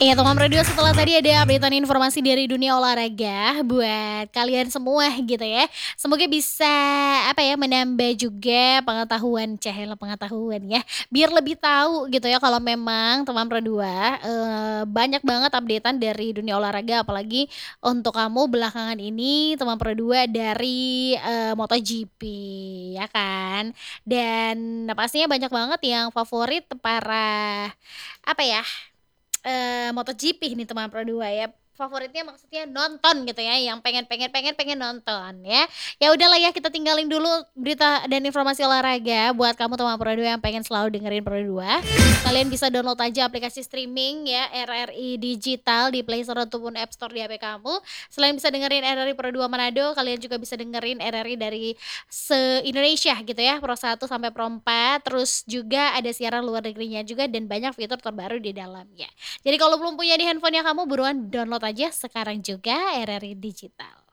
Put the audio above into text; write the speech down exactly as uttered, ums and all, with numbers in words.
Iya teman radio setelah tadi ada update-an informasi dari dunia olahraga buat kalian semua gitu ya. Semoga bisa apa ya, menambah juga pengetahuan, cahela pengetahuan ya, biar lebih tahu gitu ya kalau memang teman Pro dua, eee, banyak banget update-an dari dunia olahraga apalagi untuk kamu belakangan ini teman Pro dua dari, eee, MotoGP ya kan. Dan pastinya banyak banget yang favorit para apa ya, Eee, MotoGP ini teman Pro dua ya, favoritnya maksudnya nonton gitu ya, yang pengen pengen pengen pengen nonton ya. Ya udahlah ya kita tinggalin dulu berita dan informasi olahraga buat kamu teman Pro dua yang pengen selalu dengerin Pro dua. Kalian bisa download aja aplikasi streaming ya R R I Digital di Play Store ataupun App Store di H P kamu. Selain bisa dengerin R R I Pro dua Manado, kalian juga bisa dengerin R R I dari se-Indonesia gitu ya, Pro satu sampai Pro empat, terus juga ada siaran luar negerinya juga dan banyak fitur terbaru di dalamnya. Jadi kalau belum punya di handphonenya kamu buruan download aja sekarang juga R R I Digital.